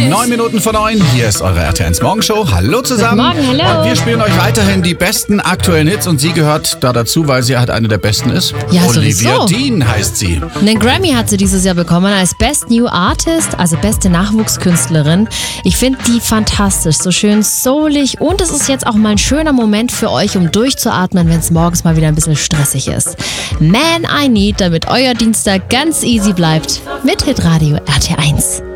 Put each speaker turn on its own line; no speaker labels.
9 Minuten vor 9, hier ist eure RTL Morgenshow. Hallo zusammen.
Guten Morgen, hallo.
Und wir spielen euch weiterhin die besten aktuellen Hits und sie gehört da dazu, weil sie halt eine der besten ist.
Ja,
Olivia
sowieso.
Dean heißt sie.
Einen Grammy hat sie dieses Jahr bekommen als Best New Artist, also beste Nachwuchskünstlerin. Ich finde die fantastisch, so schön soulig und es ist jetzt auch mal ein schöner Moment für euch, um durchzuatmen, wenn es morgens mal wieder ein bisschen stressig ist. Man I Need, damit euer Dienstag ganz easy bleibt mit Hitradio RT1.